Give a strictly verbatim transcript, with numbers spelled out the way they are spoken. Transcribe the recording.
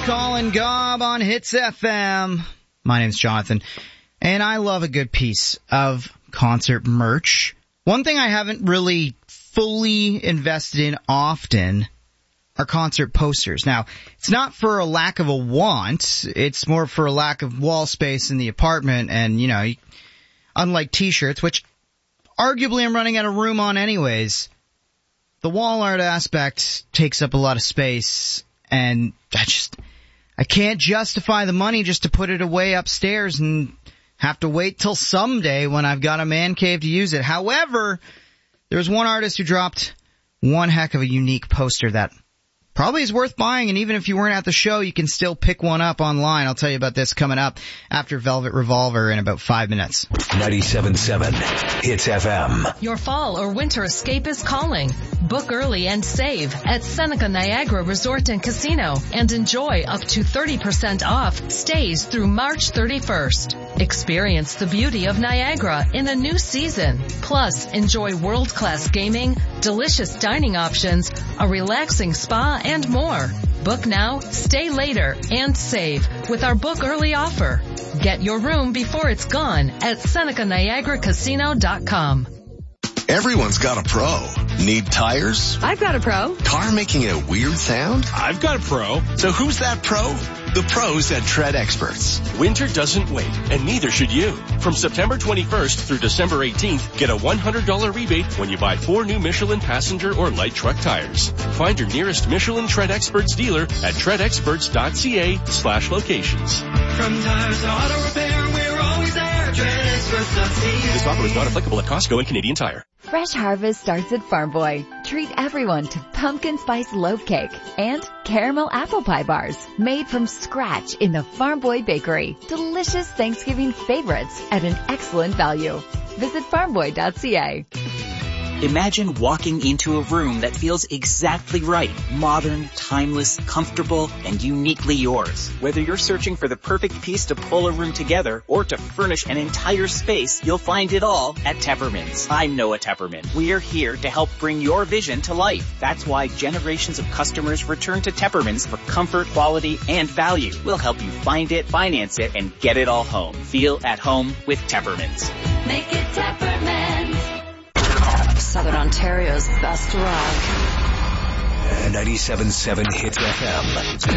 Colin Gobb on Hits F M. My name's Jonathan, and I love a good piece of concert merch. One thing I haven't really fully invested in often are concert posters. Now, it's not for a lack of a want. It's more for a lack of wall space in the apartment, and, you know, unlike T-shirts, which arguably I'm running out of room on anyways, the wall art aspect takes up a lot of space, and I just, I can't justify the money just to put it away upstairs and have to wait till someday when I've got a man cave to use it. However, there's one artist who dropped one heck of a unique poster that probably is worth buying, and even if you weren't at the show, you can still pick one up online. I'll tell you about this coming up after Velvet Revolver in about five minutes. ninety-seven point seven Hits F M. Your fall or winter escape is calling. Book early and save at Seneca Niagara Resort and Casino and enjoy up to thirty percent off stays through March thirty-first. Experience the beauty of Niagara in a new season. Plus, enjoy world-class gaming, delicious dining options, a relaxing spa, and more. Book now, stay later, and save with our book early offer. Get your room before it's gone at Seneca Niagara Casino dot com. Everyone's got a pro. Need tires? I've got a pro. Car making a weird sound? I've got a pro. So who's that pro? The pros at Tread Experts. Winter doesn't wait, and neither should you. From September twenty-first through December eighteenth, get a one hundred dollars rebate when you buy four new Michelin passenger or light truck tires. Find your nearest Michelin Tread Experts dealer at tread experts dot c a slash locations. From tires to auto repair, we're always there. tread experts dot c a. This offer is not applicable at Costco and Canadian Tire. Fresh harvest starts at Farm Boy. Treat everyone to pumpkin spice loaf cake and caramel apple pie bars made from scratch in the Farm Boy Bakery. Delicious Thanksgiving favorites at an excellent value. Visit farm boy dot c a. Imagine walking into a room that feels exactly right. Modern, timeless, comfortable, and uniquely yours. Whether you're searching for the perfect piece to pull a room together or to furnish an entire space, you'll find it all at Teppermans. I'm Noah Tepperman. We're here to help bring your vision to life. That's why generations of customers return to Teppermans for comfort, quality, and value. We'll help you find it, finance it, and get it all home. Feel at home with Teppermans. Make it Teppermans. Southern Ontario's best rock. ninety-seven point seven Hits F M.